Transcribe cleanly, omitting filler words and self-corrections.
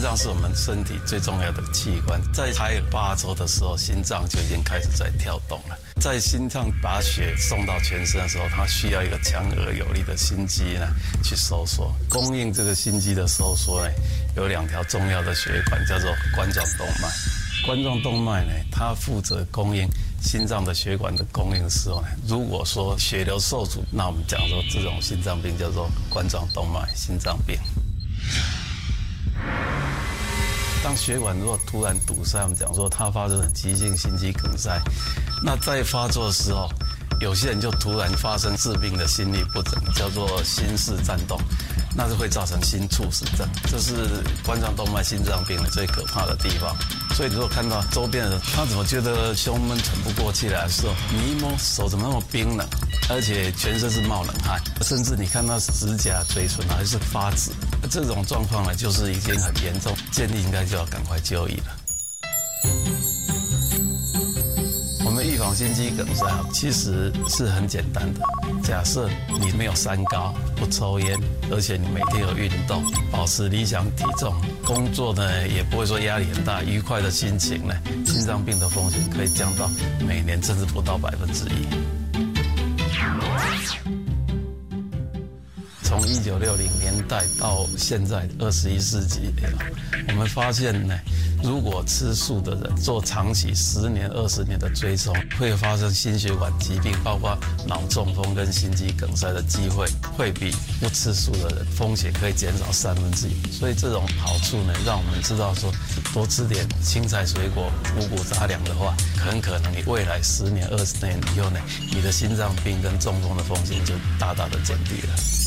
脏是我们身体最重要的器官，在胎儿8周的时候，心脏就已经开始在跳动了。在心脏把血送到全身的时候，它需要一个强而有力的心肌呢去收缩。供应这个心肌的收缩呢，有2条重要的血管，叫做冠状动脉。冠状动脉呢，它负责供应心脏的血管的供应的时候呢，如果说血流受阻，那我们讲说这种心脏病叫做冠状动脉心脏病。当血管如果突然堵塞，我们讲说它发生了急性心肌梗塞，那在发作的时候，有些人就突然发生致命的心律不整，叫做心室颤动，那是会造成心猝死症，这是冠状动脉心脏病的最可怕的地方。所以如果看到周边的人，他怎么觉得胸闷喘不过气来的时候，你一摸手怎么那么冰冷，而且全身是冒冷汗，甚至你看到指甲、嘴唇还是发紫，这种状况呢，就是已经很严重，建议应该就要赶快就医了。我们预防心肌梗塞其实是很简单的。假设你没有3高，不抽烟，而且你每天有运动，保持理想体重，工作呢也不会说压力很大，愉快的心情呢，心脏病的风险可以降到每年甚至不到1%。从1960年代到现在21世纪，我们发现呢，如果吃素的人做长期10年、20年的追踪，会发生心血管疾病，包括脑中风跟心肌梗塞的机会，会比不吃素的人风险可以减少1/3。所以这种好处呢，让我们知道说，多吃点青菜、水果、五谷杂粮的话，很可能你未来10年、20年以后呢，你的心脏病跟中风的风险就大大的减低了。